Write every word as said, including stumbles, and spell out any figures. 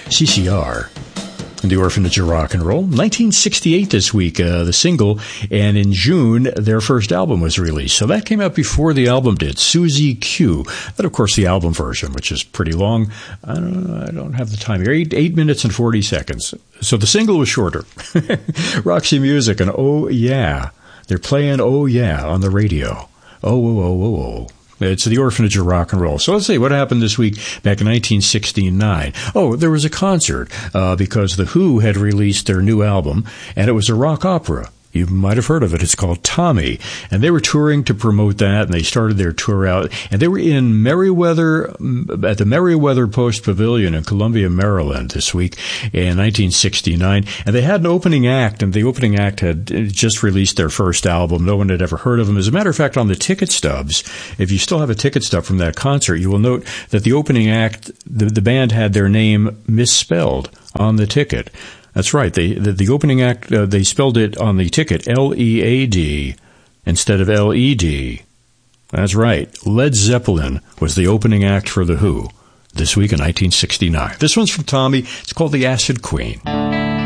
C C R. The Orphanage of Rock and Roll. nineteen sixty-eight this week, uh, the single, and in June, their first album was released. So that came out before the album did, Susie Q. But of course, the album version, which is pretty long. I don't, I don't have the time here. Eight, eight minutes and forty seconds. So the single was shorter. Roxy Music and Oh Yeah. They're playing Oh Yeah on the radio. Oh, oh, oh, oh, oh. It's the Orphanage of Rock and Roll. So let's see what happened this week back in nineteen sixty-nine. Oh, there was a concert uh, because The Who had released their new album, and it was a rock opera. You might have heard of it. It's called Tommy. And they were touring to promote that, and they started their tour out. And they were in Merriweather, at the Merriweather Post Pavilion in Columbia, Maryland this week in nineteen sixty-nine. And they had an opening act, and the opening act had just released their first album. No one had ever heard of them. As a matter of fact, on the ticket stubs, if you still have a ticket stub from that concert, you will note that the opening act, the, the band had their name misspelled on the ticket. That's right. They, the, the opening act, uh, they spelled it on the ticket L E A D instead of L E D. That's right. Led Zeppelin was the opening act for The Who this week in nineteen sixty-nine. This one's from Tommy. It's called The Acid Queen.